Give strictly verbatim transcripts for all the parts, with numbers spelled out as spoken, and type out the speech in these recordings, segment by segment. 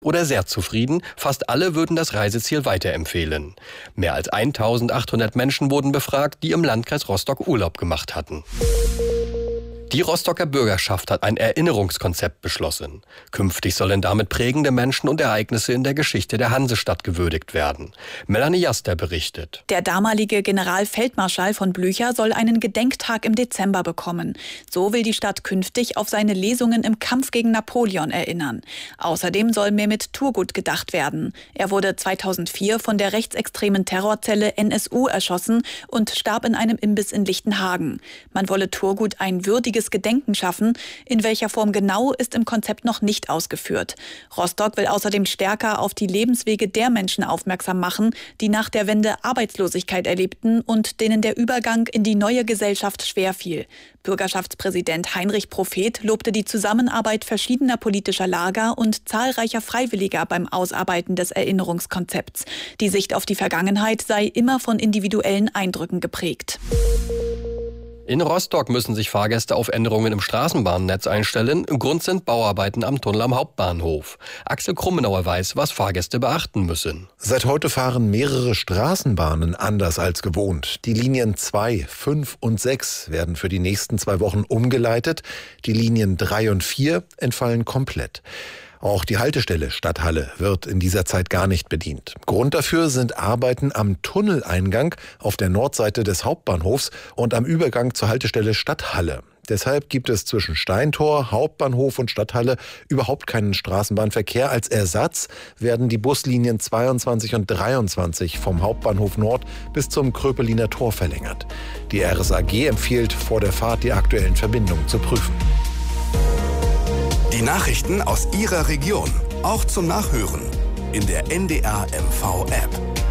oder sehr zufrieden, fast alle würden das Reiseziel weiterempfehlen. Mehr als eintausendachthundert Menschen wurden befragt, die im Landkreis Rostock Urlaub gemacht hatten. Die Rostocker Bürgerschaft hat ein Erinnerungskonzept beschlossen. Künftig sollen damit prägende Menschen und Ereignisse in der Geschichte der Hansestadt gewürdigt werden. Melanie Jaster berichtet. Der damalige Generalfeldmarschall von Blücher soll einen Gedenktag im Dezember bekommen. So will die Stadt künftig auf seine Lesungen im Kampf gegen Napoleon erinnern. Außerdem soll mehr mit Turgut gedacht werden. Er wurde zweitausendvier von der rechtsextremen Terrorzelle N S U erschossen und starb in einem Imbiss in Lichtenhagen. Man wolle Turgut ein würdiges Gedenken schaffen. In welcher Form genau, ist im Konzept noch nicht ausgeführt. Rostock will außerdem stärker auf die Lebenswege der Menschen aufmerksam machen, die nach der Wende Arbeitslosigkeit erlebten und denen der Übergang in die neue Gesellschaft schwerfiel. Bürgerschaftspräsident Heinrich Prophet lobte die Zusammenarbeit verschiedener politischer Lager und zahlreicher Freiwilliger beim Ausarbeiten des Erinnerungskonzepts. Die Sicht auf die Vergangenheit sei immer von individuellen Eindrücken geprägt. In Rostock müssen sich Fahrgäste auf Änderungen im Straßenbahnnetz einstellen. Grund sind Bauarbeiten am Tunnel am Hauptbahnhof. Axel Krummenauer weiß, was Fahrgäste beachten müssen. Seit heute fahren mehrere Straßenbahnen anders als gewohnt. Die Linien zwei, fünf und sechs werden für die nächsten zwei Wochen umgeleitet. Die Linien drei und vier entfallen komplett. Auch die Haltestelle Stadthalle wird in dieser Zeit gar nicht bedient. Grund dafür sind Arbeiten am Tunneleingang auf der Nordseite des Hauptbahnhofs und am Übergang zur Haltestelle Stadthalle. Deshalb gibt es zwischen Steintor, Hauptbahnhof und Stadthalle überhaupt keinen Straßenbahnverkehr. Als Ersatz werden die Buslinien zweiundzwanzig und dreiundzwanzig vom Hauptbahnhof Nord bis zum Kröpeliner Tor verlängert. Die R S A G empfiehlt, vor der Fahrt die aktuellen Verbindungen zu prüfen. Die Nachrichten aus Ihrer Region, auch zum Nachhören in der N D R M V-App.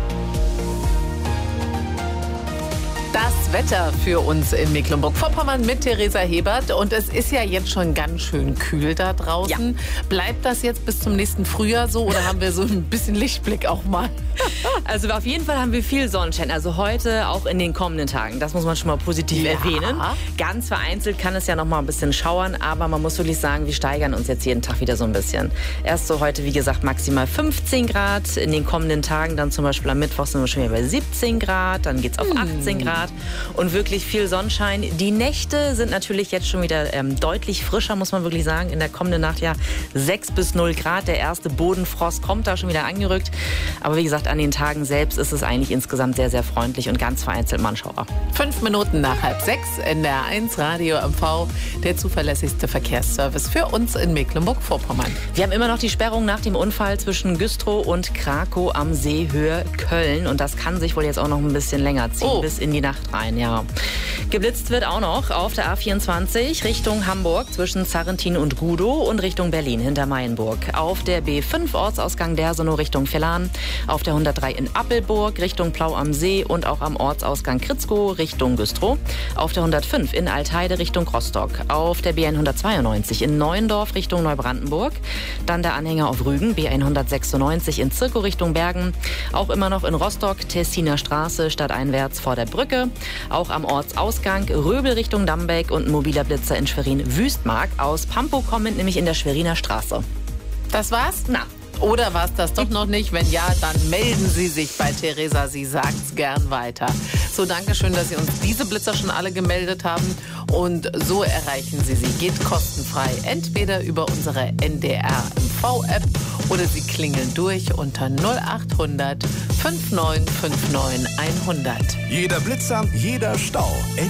Das Wetter für uns in Mecklenburg-Vorpommern mit Theresa Hebert. Und es ist ja jetzt schon ganz schön kühl da draußen. Ja. Bleibt das jetzt bis zum nächsten Frühjahr so oder haben wir so ein bisschen Lichtblick auch mal? Also auf jeden Fall haben wir viel Sonnenschein. Also heute auch in den kommenden Tagen. Das muss man schon mal positiv ja. erwähnen. Ganz vereinzelt kann es ja noch mal ein bisschen schauern. Aber man muss wirklich sagen, wir steigern uns jetzt jeden Tag wieder so ein bisschen. Erst so heute, wie gesagt, maximal fünfzehn Grad. In den kommenden Tagen dann zum Beispiel am Mittwoch sind wir schon wieder bei siebzehn Grad. Dann geht es auf achtzehn Grad. Und wirklich viel Sonnenschein. Die Nächte sind natürlich jetzt schon wieder ähm, deutlich frischer, muss man wirklich sagen. In der kommenden Nacht ja sechs bis null Grad. Der erste Bodenfrost kommt da schon wieder angerückt. Aber wie gesagt, an den Tagen selbst ist es eigentlich insgesamt sehr, sehr freundlich und ganz vereinzelt Mannschauer. Fünf Minuten nach halb sechs, N D R eins Radio M V, der zuverlässigste Verkehrsservice für uns in Mecklenburg-Vorpommern. Wir haben immer noch die Sperrung nach dem Unfall zwischen Güstrow und Krakow am See Höhe Köln. Und das kann sich wohl jetzt auch noch ein bisschen länger ziehen, oh. bis in die Nacht rein, ja. Geblitzt wird auch noch auf der A vierundzwanzig Richtung Hamburg zwischen Zarrentin und Gudow und Richtung Berlin hinter Mayenburg. Auf der B fünf Ortsausgang Dersonow Richtung Villan, auf der hundertdrei in Appelburg Richtung Plau am See und auch am Ortsausgang Kritzkow Richtung Güstrow. Auf der hundertfünf in Altheide Richtung Rostock. Auf der B hundertzweiundneunzig in Neuendorf Richtung Neubrandenburg. Dann der Anhänger auf Rügen, B hundertsechsundneunzig in Zirkow Richtung Bergen. Auch immer noch in Rostock, Tessiner Straße stadteinwärts vor der Brücke. Auch am Ortsausgang Röbel Richtung Dambeck und ein mobiler Blitzer in Schwerin-Wüstmark. Aus Pampow kommend, nämlich in der Schweriner Straße. Das war's? Na. Oder war es das doch noch nicht? Wenn ja, dann melden Sie sich bei Theresa. Sie sagt's gern weiter. So, danke schön, dass Sie uns diese Blitzer schon alle gemeldet haben. Und so erreichen Sie sie. Geht kostenfrei. Entweder über unsere N D R M V-App oder Sie klingeln durch unter null acht hundert fünfundneunzig neunundfünfzig neunhundert. Jeder Blitzer, jeder Stau.